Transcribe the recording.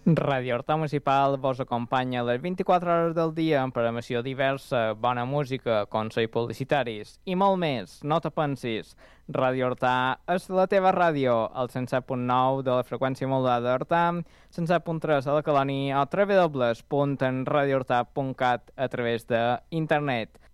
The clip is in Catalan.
Ràdio Horta Municipal vos acompanya les 24 hores del dia amb programació diversa, bona música, consells publicitaris i molt més. No te pensis, Ràdio Horta és la teva ràdio, al 107.9 de la freqüència modulada d'Horta, 107.3 a la Colònia o www.radiohorta.cat a través d'internet.